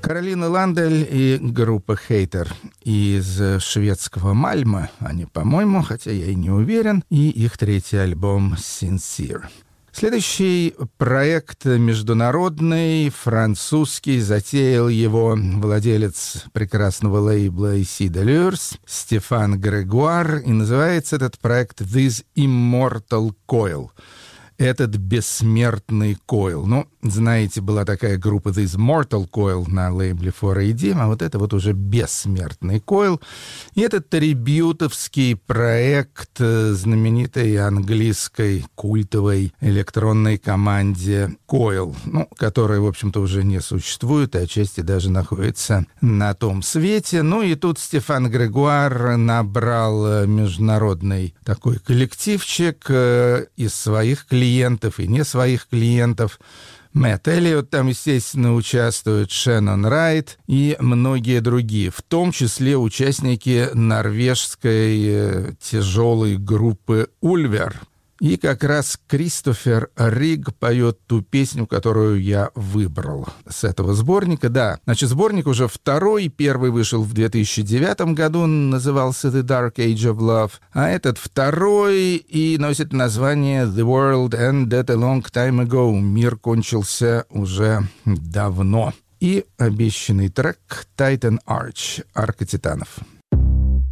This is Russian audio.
Каролина Ландель и группа «Хейтер» из шведского Мальмö, они, по-моему, хотя я и не уверен, и их третий альбом «Sincere». Следующий проект международный, французский, затеял его владелец прекрасного лейбла AC Delurs Стефан Грегуар, и называется этот проект «This Immortal Coil». Этот бессмертный койл. Ну, знаете, была такая группа This Mortal Coil на лейбле 4AD, а вот это вот уже бессмертный койл. И этот трибьютовский проект знаменитой английской культовой электронной команде Coil, ну, которая, в общем-то, уже не существует, и отчасти даже находится на том свете. Ну, и тут Стефан Грегуар набрал международный такой коллективчик из своих клиентов и не своих клиентов. Мэтт Эллиот там, естественно, участвует, Шеннон Райт и многие другие, в том числе участники норвежской тяжелой группы «Ульвер». И как раз Кристофер Риг поет ту песню, которую я выбрал с этого сборника. Да, значит, сборник уже второй, первый вышел в 2009 году, назывался The Dark Age of Love, а этот второй и носит название The World Ended a Long Time Ago. Мир кончился уже давно. И обещанный трек Titan Arch, Арка Титанов.